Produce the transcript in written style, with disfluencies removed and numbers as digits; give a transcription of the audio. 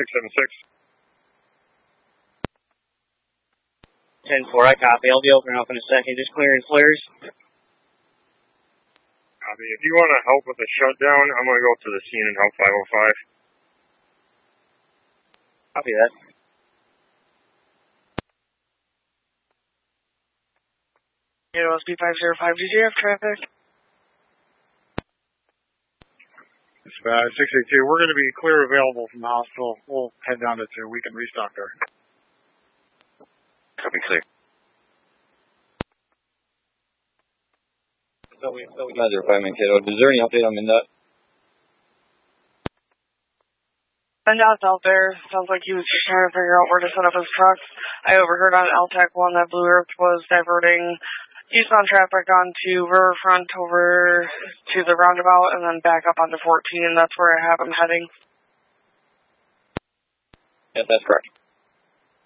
676. 10-4, I copy. I'll be opening up in a second. Just clearing flares. Copy. If you want to help with the shutdown, I'm going to go to the scene and help 505. Copy that. OSB 505, did you have traffic? 682, we're going to be clear available from the hospital. We'll head down to 2. We can restock there. Copy, clear. Another fireman, kiddo. Is there any update on MnDOT? MnDOT's out there. Sounds like he was just trying to figure out where to set up his trucks. I overheard on LTAC 1 that Blue Earth was diverting eastbound traffic onto Riverfront over to the roundabout and then back up onto 14. That's where I have him heading. Yes, that's correct.